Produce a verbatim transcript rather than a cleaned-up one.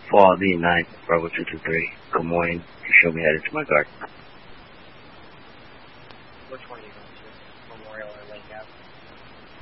Fall D nine, Bravo two two three. Good morning. You show me headed to my garden. Which one are you going to? Memorial or Lake Ave?